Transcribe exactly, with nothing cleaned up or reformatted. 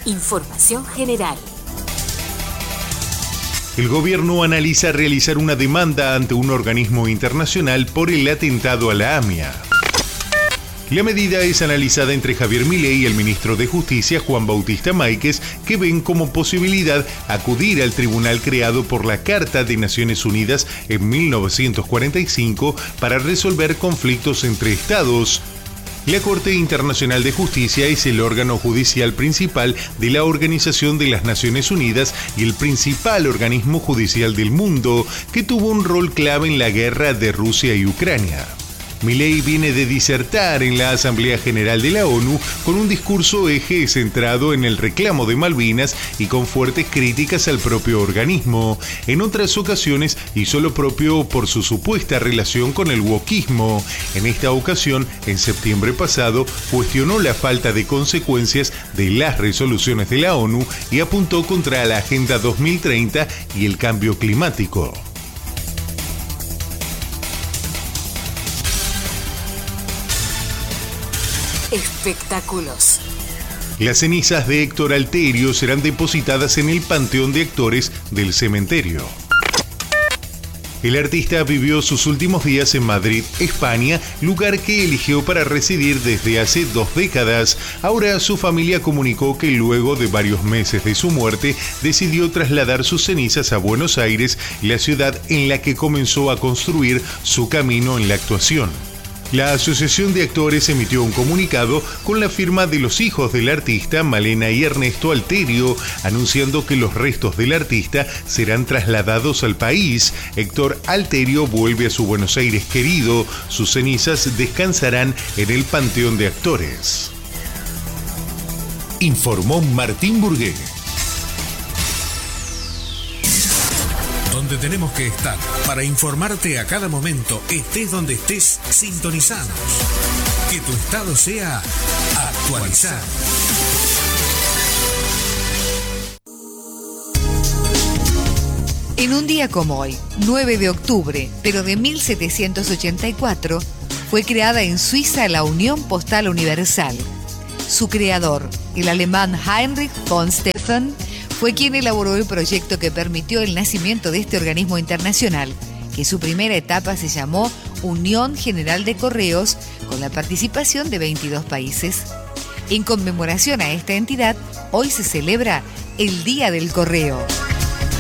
Información general. El gobierno analiza realizar una demanda ante un organismo internacional por el atentado a la A M I A. La medida es analizada entre Javier Milei y el ministro de Justicia, Juan Bautista Máiquez, que ven como posibilidad acudir al tribunal creado por la Carta de Naciones Unidas en mil novecientos cuarenta y cinco para resolver conflictos entre estados. La Corte Internacional de Justicia es el órgano judicial principal de la Organización de las Naciones Unidas y el principal organismo judicial del mundo, que tuvo un rol clave en la guerra de Rusia y Ucrania. Milei viene de disertar en la Asamblea General de la ONU con un discurso eje centrado en el reclamo de Malvinas y con fuertes críticas al propio organismo. En otras ocasiones hizo lo propio por su supuesta relación con el wokismo. En esta ocasión, en septiembre pasado, cuestionó la falta de consecuencias de las resoluciones de la ONU y apuntó contra la Agenda dos mil treinta y el cambio climático. Espectáculos. Las cenizas de Héctor Alterio serán depositadas en el Panteón de Actores del cementerio. El artista vivió sus últimos días en Madrid, España, lugar que eligió para residir desde hace dos décadas. Ahora su familia comunicó que luego de varios meses de su muerte, decidió trasladar sus cenizas a Buenos Aires, la ciudad en la que comenzó a construir su camino en la actuación. La Asociación de Actores emitió un comunicado con la firma de los hijos del artista, Malena y Ernesto Alterio, anunciando que los restos del artista serán trasladados al país. Héctor Alterio vuelve a su Buenos Aires querido. Sus cenizas descansarán en el Panteón de Actores. Informó Martín Burgué. Donde tenemos que estar para informarte a cada momento, estés donde estés, sintonizados. Que tu estado sea actualizado. En un día como hoy, nueve de octubre, pero de mil setecientos ochenta y cuatro, fue creada en Suiza la Unión Postal Universal. Su creador, el alemán Heinrich von Stephan, fue quien elaboró el proyecto que permitió el nacimiento de este organismo internacional, que en su primera etapa se llamó Unión General de Correos, con la participación de veintidós países. En conmemoración a esta entidad, hoy se celebra el Día del Correo.